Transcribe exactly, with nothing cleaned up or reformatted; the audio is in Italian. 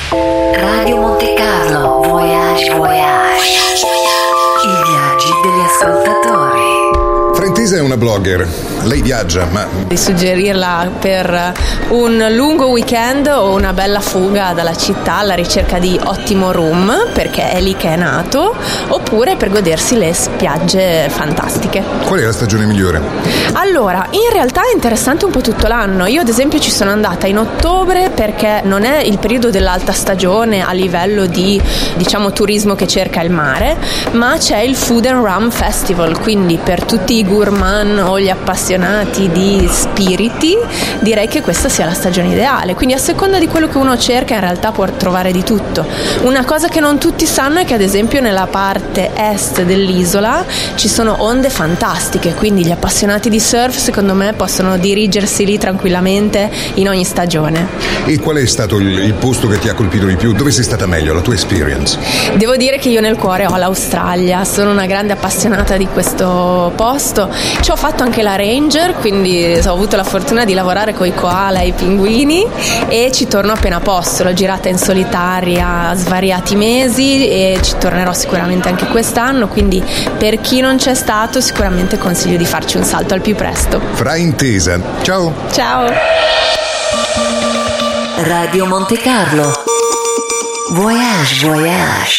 Radio Monte Carlo, Voyage Voyage. I viaggi degli ascoltatori. Fraintesa è una blogger, lei viaggia, ma... Di suggerirla per un lungo weekend o una bella fuga dalla città alla ricerca di ottimo room, perché è lì che è nato, oppure per godersi le spiagge fantastiche. Qual è la stagione migliore? Allora, in realtà è interessante un po' tutto l'anno. Io ad esempio ci sono andata in ottobre perché non è il periodo dell'alta stagione a livello di, diciamo, turismo che cerca il mare, ma c'è il Food and Rum Festival, quindi per tutti i gourmand o gli appassionati di spiriti direi che questa sia la stagione ideale. Quindi a seconda di quello che uno cerca in realtà può trovare di tutto. Una cosa che non tutti sanno è che ad esempio nella parte est dell'isola ci sono onde fantastiche, quindi gli appassionati di surf secondo me possono dirigersi lì tranquillamente in ogni stagione. E qual è stato il, il posto che ti ha colpito di più? Dove sei stata meglio, la tua experience? Devo dire che io nel cuore ho l'Australia, sono una grande appassionata di questo posto. Ci ho fatto anche la ranger, quindi ho avuto la fortuna di lavorare con i koala e i pinguini e ci torno appena posso. L'ho girata in solitaria svariati mesi e ci tornerò sicuramente anche quest'anno, quindi per chi non c'è stato sicuramente consiglio di farci un salto al più presto. Fraintesa, ciao! Ciao! Radio Monte Carlo, Voyage Voyage.